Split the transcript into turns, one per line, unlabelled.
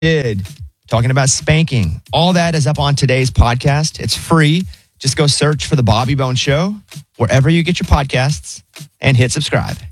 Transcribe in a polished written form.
did, talking about spanking. All that is up on today's podcast. It's free. Just go search for The Bobby Bones Show wherever you get your podcasts and hit subscribe.